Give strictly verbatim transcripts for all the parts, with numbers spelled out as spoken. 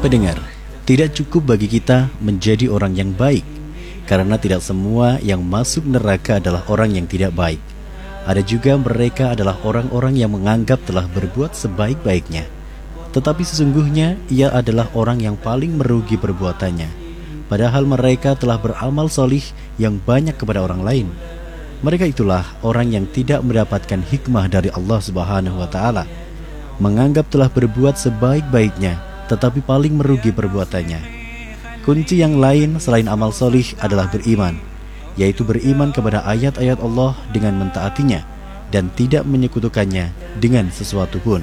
Pendengar, tidak cukup bagi kita menjadi orang yang baik, karena tidak semua yang masuk neraka adalah orang yang tidak baik. Ada juga mereka adalah orang-orang yang menganggap telah berbuat sebaik-baiknya, tetapi sesungguhnya ia adalah orang yang paling merugi perbuatannya, padahal mereka telah beramal solih yang banyak kepada orang lain. Mereka itulah orang yang tidak mendapatkan hikmah dari Allah Subhanahu wa Ta'ala, menganggap telah berbuat sebaik-baiknya tetapi paling merugi perbuatannya. Kunci yang lain selain amal solih adalah beriman, yaitu beriman kepada ayat-ayat Allah dengan mentaatinya dan tidak menyekutukannya dengan sesuatu pun.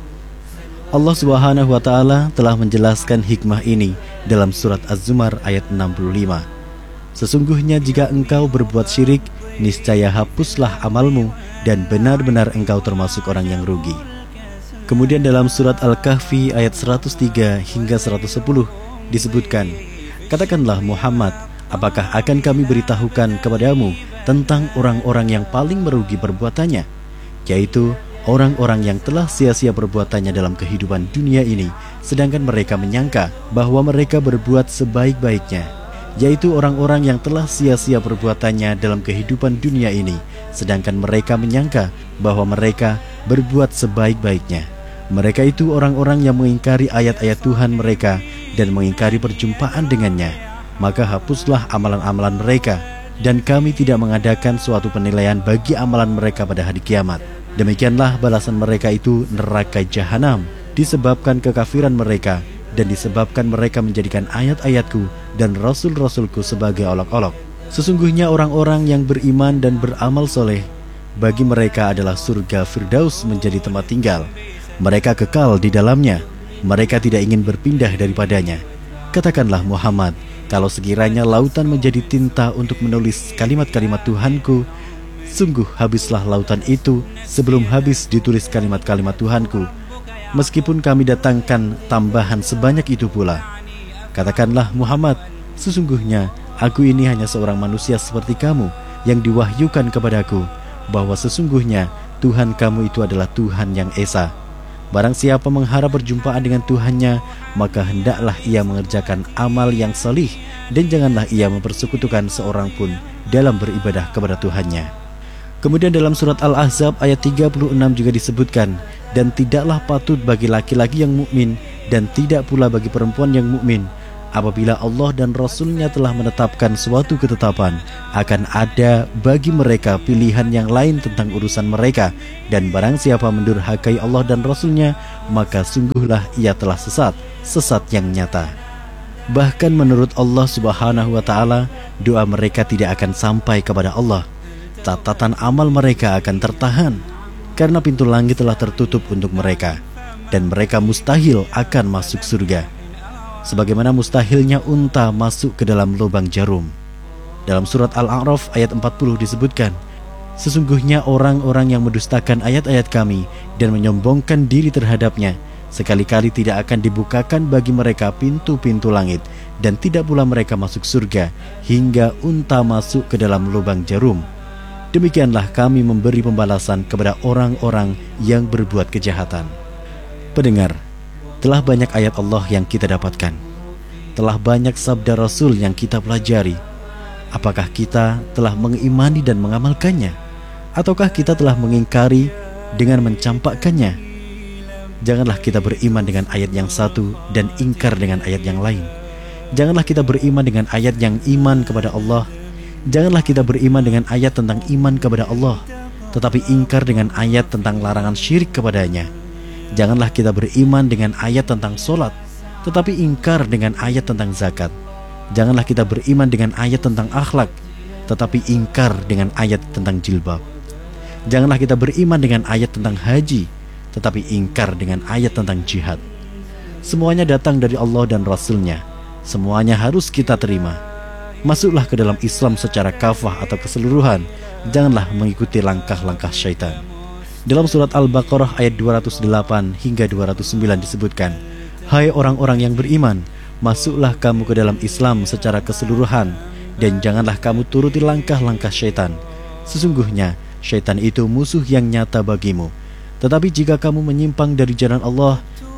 Allah Subhanahu wa Ta'ala telah menjelaskan hikmah ini dalam surat Az-Zumar ayat enam puluh lima. Sesungguhnya jika engkau berbuat syirik, niscaya hapuslah amalmu dan benar-benar engkau termasuk orang yang rugi. Kemudian dalam surat Al-Kahfi ayat seratus tiga hingga seratus sepuluh disebutkan, katakanlah Muhammad, apakah akan kami beritahukan kepadamu tentang orang-orang yang paling merugi perbuatannya, yaitu orang-orang yang telah sia-sia perbuatannya dalam kehidupan dunia ini, sedangkan mereka menyangka bahwa mereka berbuat sebaik-baiknya, yaitu orang-orang yang telah sia-sia perbuatannya dalam kehidupan dunia ini, sedangkan mereka menyangka bahwa mereka berbuat sebaik-baiknya. Mereka itu orang-orang yang mengingkari ayat-ayat Tuhan mereka dan mengingkari perjumpaan dengannya. Maka hapuslah amalan-amalan mereka, dan kami tidak mengadakan suatu penilaian bagi amalan mereka pada hari kiamat. Demikianlah balasan mereka itu neraka jahanam, disebabkan kekafiran mereka dan disebabkan mereka menjadikan ayat-ayatku dan rasul-rasulku sebagai olok-olok. Sesungguhnya orang-orang yang beriman dan beramal soleh, bagi mereka adalah surga Firdaus menjadi tempat tinggal. Mereka kekal di dalamnya, mereka tidak ingin berpindah daripadanya. Katakanlah Muhammad, kalau sekiranya lautan menjadi tinta untuk menulis kalimat-kalimat Tuhanku, sungguh habislah lautan itu sebelum habis ditulis kalimat-kalimat Tuhanku, meskipun kami datangkan tambahan sebanyak itu pula. Katakanlah Muhammad, sesungguhnya aku ini hanya seorang manusia seperti kamu yang diwahyukan kepadaku, bahwa sesungguhnya Tuhan kamu itu adalah Tuhan yang Esa. Barang siapa mengharap perjumpaan dengan Tuhannya, maka hendaklah ia mengerjakan amal yang salih, dan janganlah ia mempersekutukan seorang pun dalam beribadah kepada Tuhannya. Kemudian dalam surat Al-Ahzab ayat tiga puluh enam juga disebutkan, dan tidaklah patut bagi laki-laki yang mukmin dan tidak pula bagi perempuan yang mukmin, apabila Allah dan Rasulnya telah menetapkan suatu ketetapan, akan ada bagi mereka pilihan yang lain tentang urusan mereka, dan barang siapa mendurhakai Allah dan Rasulnya, maka sungguhlah ia telah sesat, sesat yang nyata. Bahkan menurut Allah Subhanahu wa Ta'ala, doa mereka tidak akan sampai kepada Allah. Catatan amal mereka akan tertahan, karena pintu langit telah tertutup untuk mereka, dan mereka mustahil akan masuk surga, sebagaimana mustahilnya unta masuk ke dalam lubang jarum. Dalam surat Al-A'raf ayat empat puluh disebutkan, sesungguhnya orang-orang yang mendustakan ayat-ayat kami dan menyombongkan diri terhadapnya, sekali-kali tidak akan dibukakan bagi mereka pintu-pintu langit, dan tidak pula mereka masuk surga hingga unta masuk ke dalam lubang jarum. Demikianlah kami memberi pembalasan kepada orang-orang yang berbuat kejahatan. Pendengar, telah banyak ayat Allah yang kita dapatkan, telah banyak sabda Rasul yang kita pelajari. Apakah kita telah mengimani dan mengamalkannya, ataukah kita telah mengingkari dengan mencampakkannya? Janganlah kita beriman dengan ayat yang satu dan ingkar dengan ayat yang lain. Janganlah kita beriman dengan ayat yang iman kepada Allah. Janganlah kita beriman dengan ayat tentang iman kepada Allah, tetapi ingkar dengan ayat tentang larangan syirik kepadanya. Janganlah kita beriman dengan ayat tentang solat, tetapi ingkar dengan ayat tentang zakat. Janganlah kita beriman dengan ayat tentang akhlak, tetapi ingkar dengan ayat tentang jilbab. Janganlah kita beriman dengan ayat tentang haji, tetapi ingkar dengan ayat tentang jihad. Semuanya datang dari Allah dan Rasulnya. Semuanya harus kita terima. Masuklah ke dalam Islam secara kafah atau keseluruhan. Janganlah mengikuti langkah-langkah syaitan. Dalam surat Al-Baqarah ayat dua ratus delapan hingga dua ratus sembilan disebutkan, hai orang-orang yang beriman, masuklah kamu ke dalam Islam secara keseluruhan, dan janganlah kamu turuti langkah-langkah syaitan. Sesungguhnya syaitan itu musuh yang nyata bagimu. Tetapi jika kamu menyimpang dari jalan Allah,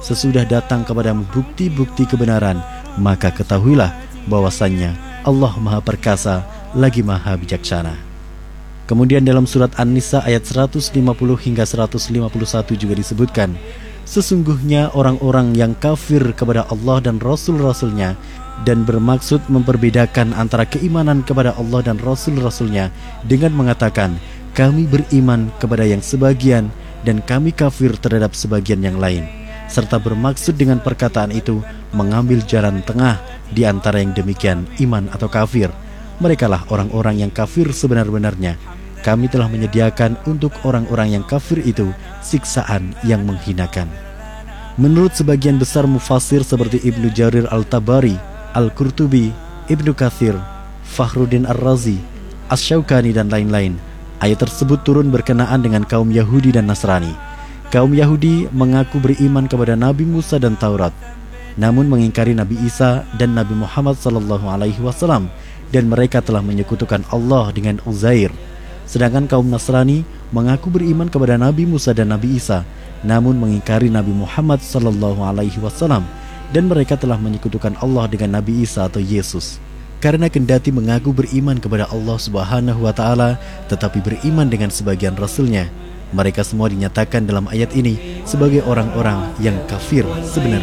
sesudah datang kepadamu bukti-bukti kebenaran, maka ketahuilah bahwasannya Allah Maha Perkasa lagi Maha Bijaksana. Kemudian dalam surat An-Nisa ayat seratus lima puluh hingga seratus lima puluh satu juga disebutkan, sesungguhnya orang-orang yang kafir kepada Allah dan Rasul-Rasulnya dan bermaksud memperbedakan antara keimanan kepada Allah dan Rasul-Rasulnya dengan mengatakan, kami beriman kepada yang sebagian dan kami kafir terhadap sebagian yang lain, serta bermaksud dengan perkataan itu mengambil jalan tengah di antara yang demikian iman atau kafir. Merekalah orang-orang yang kafir sebenar-benarnya. Kami telah menyediakan untuk orang-orang yang kafir itu siksaan yang menghinakan. Menurut sebagian besar mufassir seperti Ibnu Jarir Al-Tabari, Al-Qurtubi, Ibnu Katsir, Fakhruddin Ar-Razi, Asy-Syaukani dan lain-lain, ayat tersebut turun berkenaan dengan kaum Yahudi dan Nasrani. Kaum Yahudi mengaku beriman kepada Nabi Musa dan Taurat, namun mengingkari Nabi Isa dan Nabi Muhammad sallallahu alaihi wasallam, dan mereka telah menyekutukan Allah dengan Uzair. Sedangkan kaum Nasrani mengaku beriman kepada Nabi Musa dan Nabi Isa, namun mengingkari Nabi Muhammad sallallahu alaihi wasallam, dan mereka telah menyekutukan Allah dengan Nabi Isa atau Yesus. Karena kendati mengaku beriman kepada Allah Subhanahu wa taala, tetapi beriman dengan sebagian rasulnya, mereka semua dinyatakan dalam ayat ini sebagai orang-orang yang kafir sebenarnya.